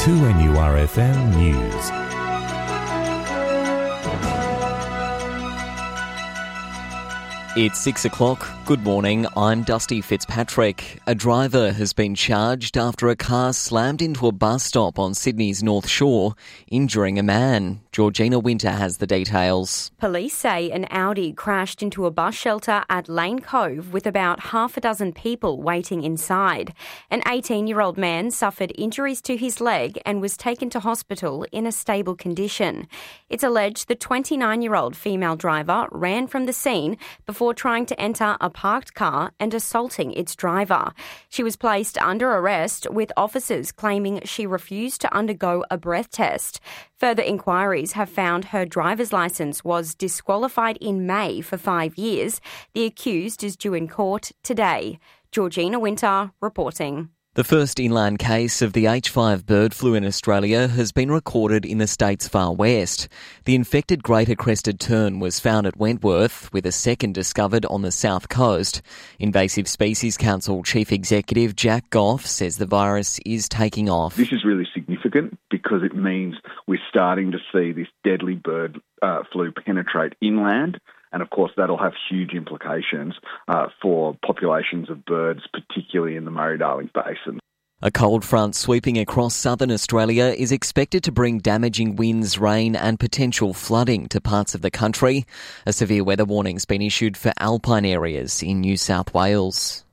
2NURFM News. It's 6 o'clock. Good morning, I'm Dusty Fitzpatrick. A driver has been charged after a car slammed into a bus stop on Sydney's North Shore, injuring a man. Georgina Winter has the details. Police say an Audi crashed into a bus shelter at Lane Cove with about half a dozen people waiting inside. An 18-year-old man suffered injuries to his leg and was taken to hospital in a stable condition. It's alleged the 29-year-old female driver ran from the scene before trying to enter a parked car and assaulting its driver. She was placed under arrest, with officers claiming she refused to undergo a breath test. Further inquiries have found her driver's licence was disqualified in May for 5 years. The accused is due in court today. Georgina Winter reporting. The first inland case of the H5 bird flu in Australia has been recorded in the state's far west. The infected greater crested tern was found at Wentworth, with a second discovered on the south coast. Invasive Species Council Chief Executive Jack Goff says the virus is taking off. This is really significant because it means we're starting to see this deadly bird flu penetrate inland. And of course, that'll have huge implications for populations of birds, particularly in the Murray-Darling Basin. A cold front sweeping across southern Australia is expected to bring damaging winds, rain and potential flooding to parts of the country. A severe weather warning's been issued for alpine areas in New South Wales.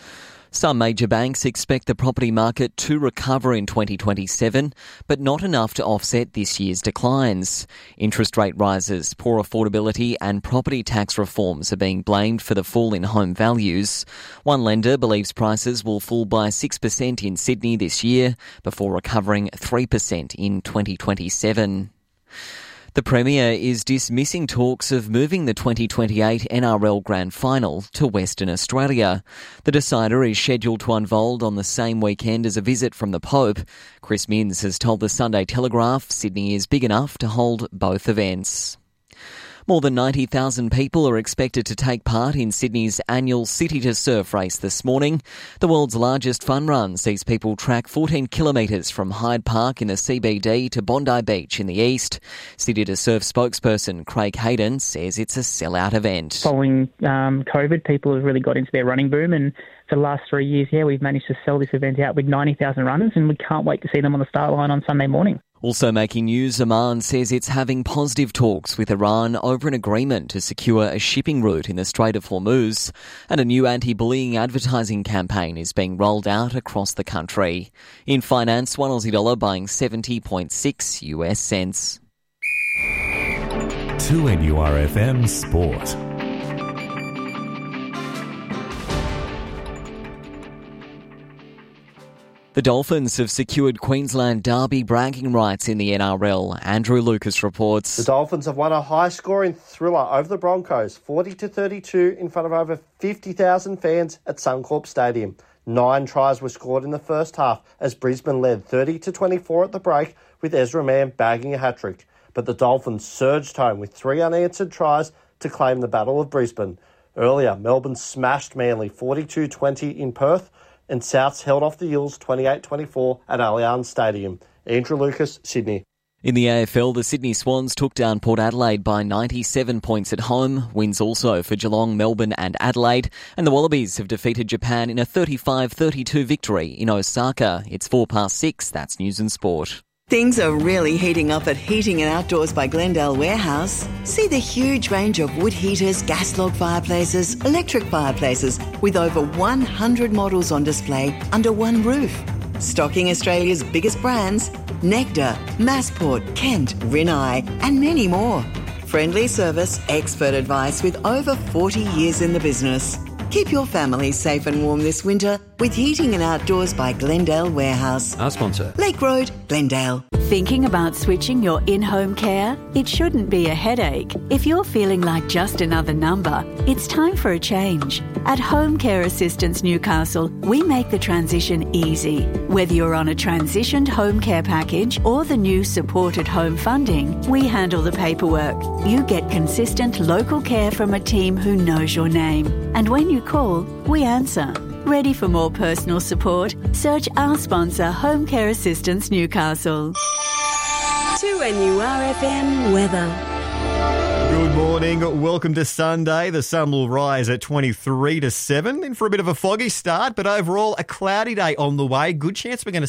Some major banks expect the property market to recover in 2027, but not enough to offset this year's declines. Interest rate rises, poor affordability and property tax reforms are being blamed for the fall in home values. One lender believes prices will fall by 6% in Sydney this year, before recovering 3% in 2027. The Premier is dismissing talks of moving the 2028 NRL Grand Final to Western Australia. The decider is scheduled to unfold on the same weekend as a visit from the Pope. Chris Minns has told the Sunday Telegraph Sydney is big enough to hold both events. More than 90,000 people are expected to take part in Sydney's annual City to Surf race this morning. The world's largest fun run sees people track 14 kilometres from Hyde Park in the CBD to Bondi Beach in the east. City to Surf spokesperson Craig Hayden says it's a sellout event. Following COVID, people have really got into their running boom, and for the last 3 years, we've managed to sell this event out with 90,000 runners, and we can't wait to see them on the start line on Sunday morning. Also making news, Oman says it's having positive talks with Iran over an agreement to secure a shipping route in the Strait of Hormuz, and a new anti-bullying advertising campaign is being rolled out across the country. In finance, one Aussie dollar buying 70.6 US cents. 2NURFM Sport. The Dolphins have secured Queensland Derby bragging rights in the NRL. Andrew Lucas reports. The Dolphins have won a high-scoring thriller over the Broncos, 40-32 in front of over 50,000 fans at Suncorp Stadium. 9 tries were scored in the first half as Brisbane led 30-24 at the break, with Ezra Mann bagging a hat-trick. But the Dolphins surged home with 3 unanswered tries to claim the Battle of Brisbane. Earlier, Melbourne smashed Manly 42-20 in Perth, and Souths held off the Eels 28-24 at Allianz Stadium. Andrew Lucas, Sydney. In the AFL, the Sydney Swans took down Port Adelaide by 97 points at home. Wins also for Geelong, Melbourne and Adelaide. And the Wallabies have defeated Japan in a 35-32 victory in Osaka. It's 6:04. That's News and Sport. Things are really heating up at Heating and Outdoors by Glendale Warehouse. See the huge range of wood heaters, gas log fireplaces, electric fireplaces, with over 100 models on display under one roof. Stocking Australia's biggest brands, Nectar, Massport, Kent, Rinnai, and many more. Friendly service, expert advice with over 40 years in the business. Keep your family safe and warm this winter with Heating and Outdoors by Glendale Warehouse. Our sponsor. Lake Road, Glendale. Thinking about switching your in-home care? It shouldn't be a headache. If you're feeling like just another number, it's time for a change. At Home Care Assistance Newcastle, we make the transition easy. Whether you're on a transitioned home care package or the new supported home funding, we handle the paperwork. You get consistent local care from a team who knows your name. And when you call, we answer. Ready for more personal support? Search our sponsor, Home Care Assistance Newcastle. 2NURFM weather. Good morning. Welcome to Sunday. The sun will rise at 23 to 7. In for a bit of a foggy start, but overall a cloudy day on the way. Good chance we're going to